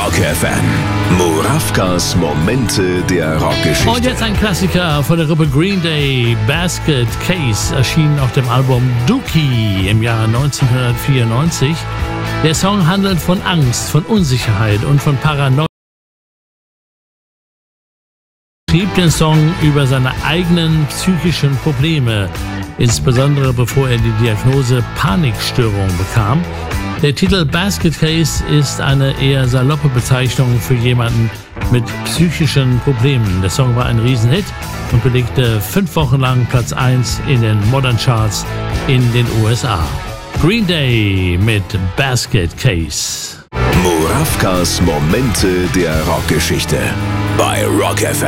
Rock FM. Murawkas Momente der Rockgeschichte. Und jetzt ein Klassiker von der Gruppe Green Day, Basket Case, erschienen auf dem Album Dookie im Jahr 1994. Der Song handelt von Angst, von Unsicherheit und von Paranoia. Er schrieb den Song über seine eigenen psychischen Probleme, insbesondere bevor er die Diagnose Panikstörung bekam. Der Titel Basket Case ist eine eher saloppe Bezeichnung für jemanden mit psychischen Problemen. Der Song war ein Riesenhit und belegte 5 Wochen lang Platz 1 in den Modern Charts in den USA. Green Day mit Basket Case. Murawkas Momente der Rockgeschichte bei Rock FM.